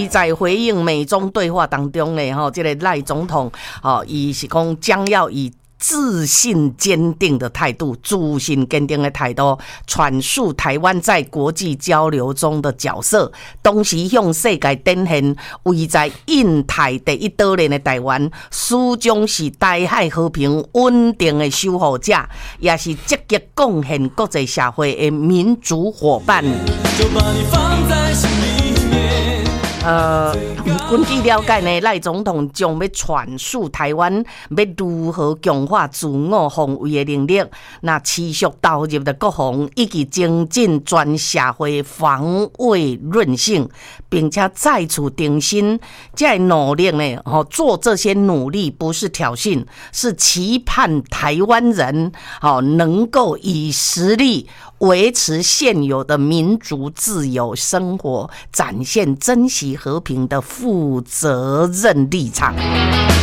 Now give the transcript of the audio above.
在回应美中对话当中呢，这个赖总统伊是讲将要以自信坚定的态度，阐述台湾在国际交流中的角色，同时向世界展现位在印太第一岛链的台湾，始终是台海和平稳定的守护者，也是积极贡献国际社会的民主伙伴。就把你放在心里面。根据了解呢，赖总统将要阐述台湾要如何强化自我防卫的能力，那持续投入的国防以及精进全社会防卫韧性，并且再次定心，这努力呢，做这些努力不是挑衅，是期盼台湾人能够以实力维持现有的民主自由生活，展现珍惜和平的负责任立场。